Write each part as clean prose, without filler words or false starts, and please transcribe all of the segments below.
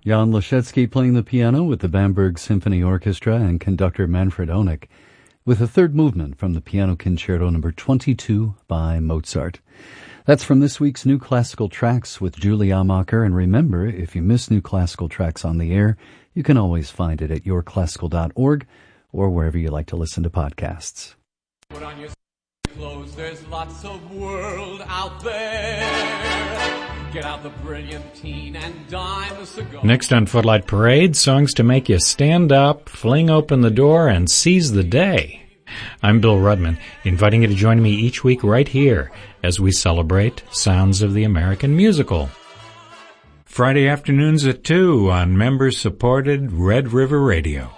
Jan Leschetsky playing the piano with the Bamberg Symphony Orchestra and conductor Manfred Honeck, with a third movement from the Piano Concerto No. 22 by Mozart. That's from this week's New Classical Tracks with Julie Amacher. And remember, if you miss New Classical Tracks on the air, you can always find it at yourclassical.org or wherever you like to listen to podcasts. Put on your clothes, there's lots of world out there. Get out the brilliant teen and dime the cigar. Next on Footlight Parade, songs to make you stand up, fling open the door, and seize the day. I'm Bill Rudman, inviting you to join me each week right here as we celebrate Sounds of the American Musical. Friday afternoons at 2 on member-supported Red River Radio.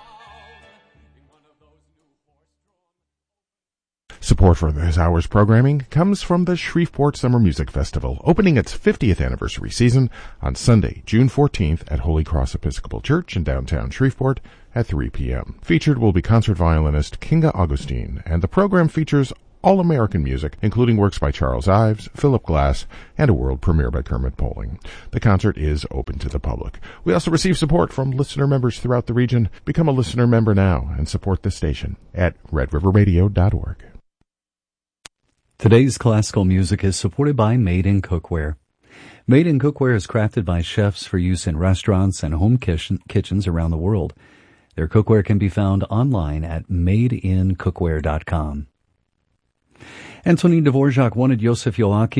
Support for this hour's programming comes from the Shreveport Summer Music Festival, opening its 50th anniversary season on Sunday, June 14th at Holy Cross Episcopal Church in downtown Shreveport at 3 p.m. Featured will be concert violinist Kinga Augustine, and the program features all-American music, including works by Charles Ives, Philip Glass, and a world premiere by Kermit Poling. The concert is open to the public. We also receive support from listener members throughout the region. Become a listener member now and support the station at redriverradio.org. Today's classical music is supported by Made in Cookware. Made in Cookware is crafted by chefs for use in restaurants and home kitchens around the world. Their cookware can be found online at madeincookware.com. Antonin Dvorak wanted Joseph Joachim